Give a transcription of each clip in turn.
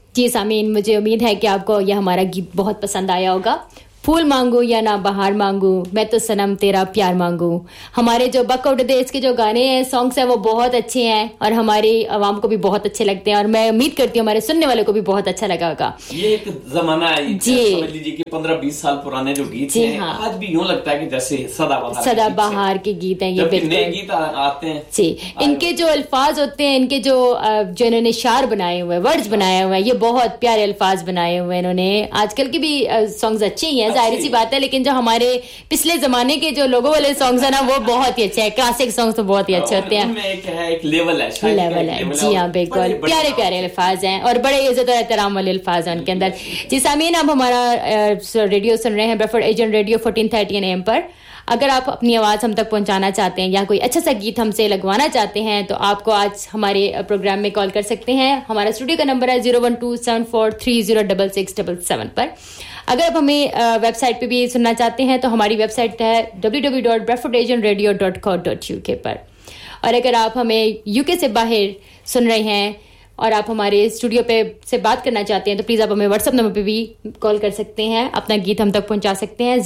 जी सामीन, मुझे उम्मीद है कि आपको यह हमारा गीत बहुत पसंद आया होगा। फूल मांगू या ना बहार मांगू, मैं तो सनम तेरा प्यार मांगू। हमारे जो बक आउट देश के जो गाने हैं, सॉन्ग्स हैं, वो बहुत अच्छे हैं और हमारी आवाम को भी बहुत अच्छे लगते हैं और मैं उम्मीद करती हूँ हमारे सुनने वालों को भी बहुत अच्छा लगा होगा। ये एक जमाना है जी, समझ लीजिए कि 15-20 साल पुराने जो गीत हैं, हाँ। आज भी यूं लगता है कि जैसे सदाबहार के गीत हैं ये, नए गीत आते हैं जी। इनके जो अल्फाज होते हैं, इनके जो इन्होंने शार बनाए हुए, वर्ड्स बनाए हुए हैं, ये बहुत प्यारे अल्फाज बनाए हुए हैं इन्होंने। आजकल के भी सॉन्ग्स अच्छे ही हैं, जाहिर सी बात है, लेकिन जो हमारे पिछले जमाने के जो लोगों वाले सॉन्ग्स है ना, वो बहुत ही अच्छे हैं। क्लासिक सॉन्ग्स तो बहुत ही अच्छे होते हैं। एक लेवल है जी हाँ, बिल्कुल प्यारे प्यारे अल्फाज हैं और बड़े इज्जत और एहतराम वाले अल्फाज हैं उनके अंदर। जी सामीन, अब हमारा रेडियो सुन रहे हैं ब्रेडफोर्ड एजेंट रेडियो 1430 AM पर। अगर आप अपनी आवाज़ हम तक पहुंचाना चाहते हैं या कोई अच्छा सा गीत हमसे लगवाना चाहते हैं तो आपको आज हमारे प्रोग्राम में कॉल कर सकते हैं। हमारा स्टूडियो का नंबर है 01274306677 पर। अगर आप हमें वेबसाइट पे भी सुनना चाहते हैं तो हमारी वेबसाइट है www.bradfordagentradio.co.uk पर। और अगर आप हमें यूके से बाहर सुन रहे हैं और आप हमारे स्टूडियो पे से बात करना चाहते हैं तो प्लीज़ आप हमें व्हाट्सएप नंबर पे भी कॉल कर सकते हैं, अपना गीत हम तक पहुंचा सकते हैं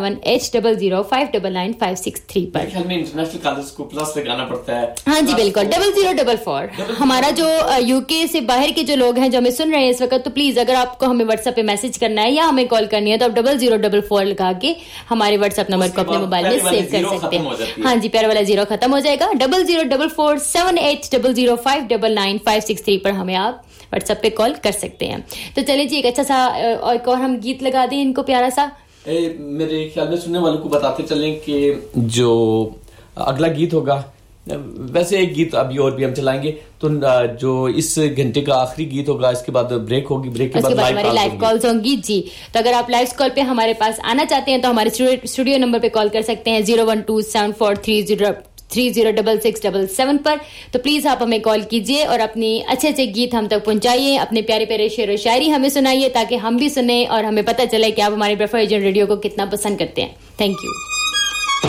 07800599563 पर। इंटरनेशनल कॉलर्स को प्लस लगाना पड़ता है। हाँ जी बिल्कुल, 0044। हमारा जो यूके से बाहर के जो लोग हैं जो हमें सुन रहे हैं इस वक्त, तो प्लीज़ अगर आपको हमें व्हाट्सएप पे मैसेज करना है या हमें कॉल करनी है तो आप 0044 लगा के हमारे व्हाट्सएप नंबर को अपने मोबाइल में सेव कर सकते हैं। हाँ जी, प्यार वाला 0 खत्म हो जाएगा। 00447800599563 पर हमें आप व्हाट्सएप पे कॉल कर सकते हैं। तो चलिए जी, एक अच्छा सा और हम गीत लगा दें इनको प्यारा सा। मेरे ख्याल में सुनने वालों को बताते चलें कि जो अगला गीत होगा, वैसे एक गीत अभी और भी हम चलाएंगे, तो जो इस घंटे का आखिरी गीत होगा, इसके बाद ब्रेक होगी, ब्रेक के बाद हमारी लाइव कॉल्स होंगी जी। तो अगर आप लाइव कॉल पे हमारे पास आना चाहते हैं तो हमारे स्टूडियो नंबर पे कॉल कर सकते हैं 01274306677 पर। तो प्लीज आप हमें कॉल कीजिए और अपनी अच्छे अच्छे गीत हम तक पहुंचाइए, अपने प्यारे प्यारे शेर और शायरी हमें सुनाइए ताकि हम भी सुने और हमें पता चले कि आप हमारे ब्रेडफोर्ड एजेंट रेडियो को कितना पसंद करते हैं। Thank you.